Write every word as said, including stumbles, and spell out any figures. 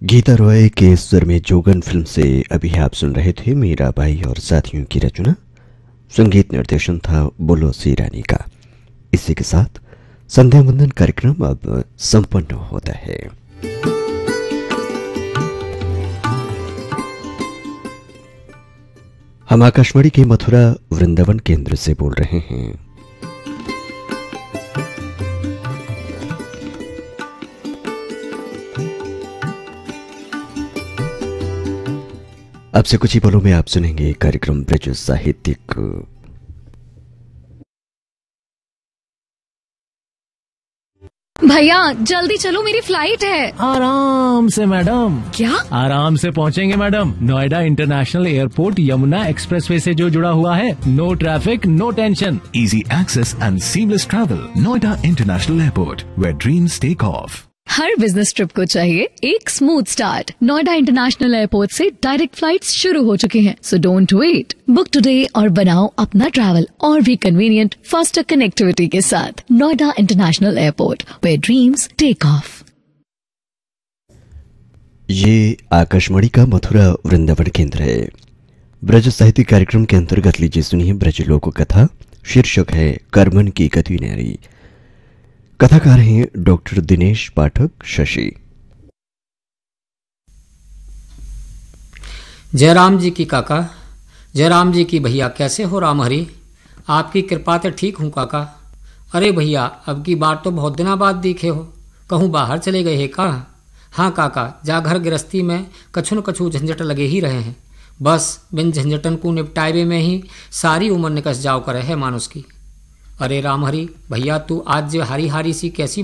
गीता रॉय के स्वर में जोगन फिल्म से अभी आप सुन रहे थे मीरा बाई और साथियों की रचना। संगीत निर्देशन था बुल्लो सी रानी का। इसी के साथ संध्या वंदन कार्यक्रम अब संपन्न होता है। हम आकाशवाणी के मथुरा वृंदावन केंद्र से बोल रहे हैं। अब से कुछ ही पलों में आप सुनेंगे कार्यक्रम ब्रज साहित्यिक। भैया जल्दी चलो, मेरी फ्लाइट है। आराम से मैडम। क्या? आराम से पहुंचेंगे madam. Noida international airport Yamuna expressway से जो जुड़ा हुआ है। No traffic, no tension. Easy access and seamless travel. Noida International Airport, where dreams take off. Her business trip को चाहिए एक smooth start. Noida international airport से डायरेक्ट फ्लाइट्स शुरू हो चुकी हैं, so don't wait. Book today और बनाओ अपना ट्रैवल और भी कन्वीनियंट, फास्टर कनेक्टिविटी के साथ। Noida international airport, where dreams take off. ये आकाशवाणी का मथुरा वृंदावन केंद्र है। ब्रज साहित्य कार्यक्रम के अंतर्गत लीजिए सुनिए ब्रज लोक कथा। शीर्षक है कर्मन की गति नारी। कथाकार हैं डॉक्टर दिनेश पाठक शशि। जयराम जी की काका, जयराम जी की भैया, कैसे हो राम हरी? आपकी कृपा से ठीक हूँ काका। अरे भैया, अब की बात तो बहुत दिनों बाद दिखे हो। कहूँ बाहर चले गए हैं का? हाँ काका, जा घर गृहस्थी में कछु न कछु झंझट लगे ही रहे हैं। बस बिन झंझटन को निपटाए में ही सारी उम्र निकस जाओ करे है मानुस की। अरे राम हरी भैया, तू आज हारी हारी सी कैसी